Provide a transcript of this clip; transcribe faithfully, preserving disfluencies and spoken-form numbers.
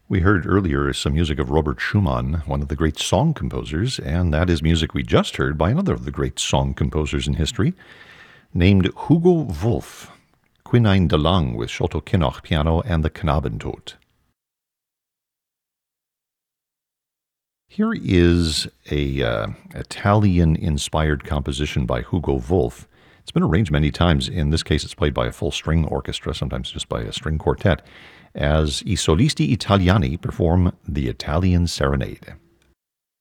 We heard earlier some music of Robert Schumann, one of the great song composers, and that is music we just heard by another of the great song composers in history, named Hugo Wolf, Quinine de Lang with Sholto Kinnoch piano and the Knabentod. Here is a uh, Italian-inspired composition by Hugo Wolf. It's been arranged many times. In this case, it's played by a full string orchestra, sometimes just by a string quartet, as I Solisti Italiani perform the Italian Serenade.